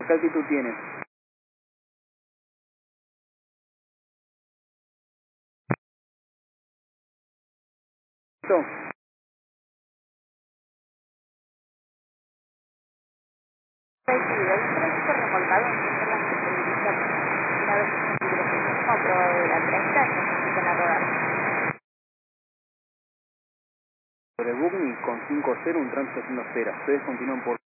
¿Qué altitud tienes? ¿Listo? Sí, hay un tránsito remolcado en la que se dirige una vez que se mínimo aprobado de la 30 y necesitan a rodar. Sobre Bugni con 5-0 un tránsito haciendo espera. Ustedes continúan por